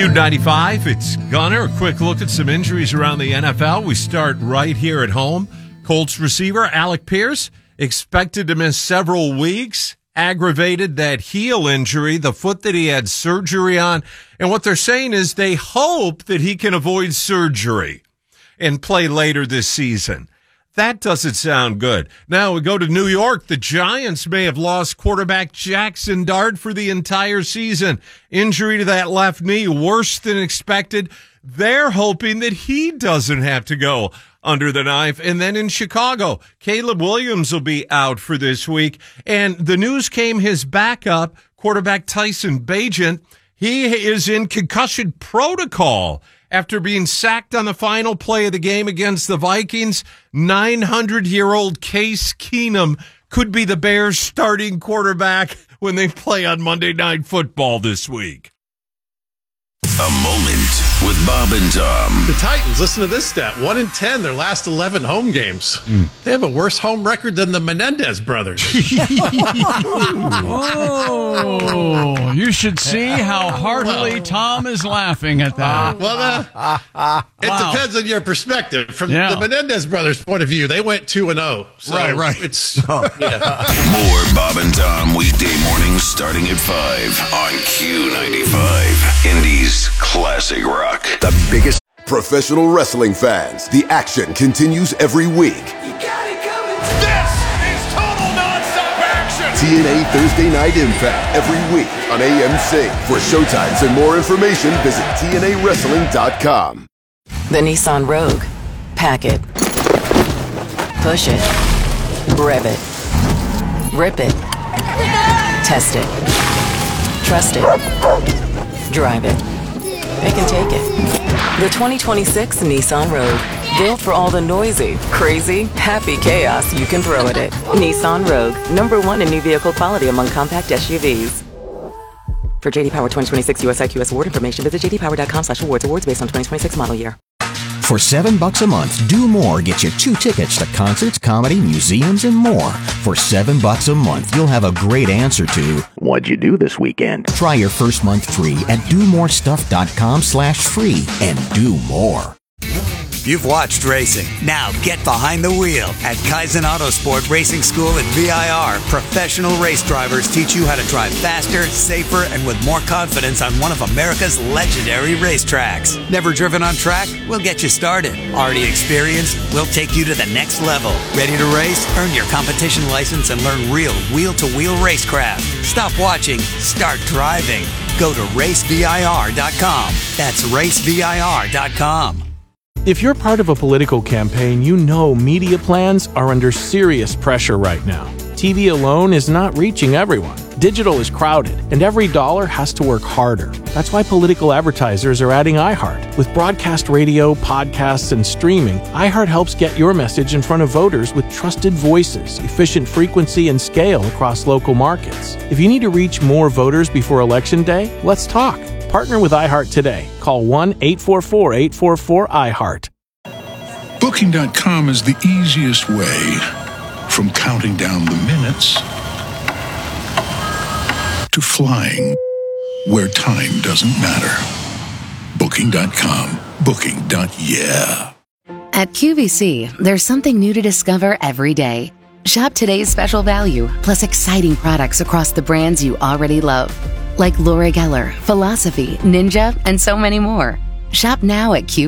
Q95, it's Gunner. A quick look at some injuries around the NFL. We start right here at home. Colts receiver Alec Pierce expected to miss several weeks. Aggravated that heel injury, the foot that he had surgery on. And what they're saying is they hope that he can avoid surgery and play later this season. That doesn't sound good. Now we go to New York. The Giants may have lost quarterback Jackson Dart for the entire season. Injury to that left knee, worse than expected. They're hoping that he doesn't have to go under the knife. And then in Chicago, Caleb Williams will be out for this week. And the news came his backup, quarterback Tyson Bagent, he is in concussion protocol after being sacked on the final play of the game against the Vikings. 900-year-old Case Keenum could be the Bears' starting quarterback when they play on Monday Night Football this week. A moment with Bob and Tom. The Titans, listen to this stat. 1-10, their last 11 home games. They have a worse home record than the Menendez brothers. Oh, you should see how heartily Tom is laughing at that. It depends on your perspective. From the Menendez brothers' point of view, they went 2-0. So right. It's More Bob and Tom weekday mornings starting at 5 on Q95. Indy's classic rock. The biggest professional wrestling fans. The action continues every week. You got it coming. This is total nonstop action. TNA Thursday Night Impact every week on AMC. For showtimes and more information, visit TNAWrestling.com. The Nissan Rogue. Pack it. Push it. Rev it. Rip it. Test it. Trust it. Drive it. It can take it. The 2026 Nissan Rogue. Built for all the noisy, crazy, happy chaos you can throw at it. Nissan Rogue. #1 in new vehicle quality among compact SUVs. For JD Power 2026 US IQS award information, visit jdpower.com/awards. Awards based on 2026 model year. For $7 a month, Do More gets you 2 tickets to concerts, comedy, museums, and more. For $7 a month, you'll have a great answer to, what'd you do this weekend? Try your first month free at domorestuff.com/free and do more. You've watched racing. Now get behind the wheel at Kaizen Autosport Racing School at VIR. Professional race drivers teach you how to drive faster, safer, and with more confidence on one of America's legendary racetracks. Never driven on track? We'll get you started. Already experienced? We'll take you to the next level. Ready to race? Earn your competition license and learn real wheel-to-wheel racecraft. Stop watching. Start driving. Go to racevir.com. That's racevir.com. If you're part of a political campaign, you know media plans are under serious pressure right now. TV alone is not reaching everyone. Digital is crowded, and every dollar has to work harder. That's why political advertisers are adding iHeart. With broadcast radio, podcasts, and streaming, iHeart helps get your message in front of voters with trusted voices, efficient frequency, and scale across local markets. If you need to reach more voters before Election Day, let's talk. Partner with iHeart today. Call 1-844-844-iHeart. Booking.com is the easiest way from counting down the minutes to flying where time doesn't matter. Booking.com. Booking.yeah. At QVC, there's something new to discover every day. Shop today's special value, plus exciting products across the brands you already love. Like Laura Geller, Philosophy, Ninja, and so many more. Shop now at QVC.